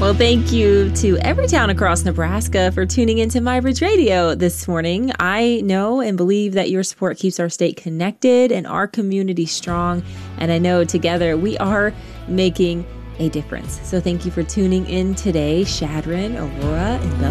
Well, thank you to every town across Nebraska for tuning into MyBridge Radio this morning. I know and believe that your support keeps our state connected and our community strong. And I know together we are making a difference. So thank you for tuning in today, Shadron, Aurora, and Bell.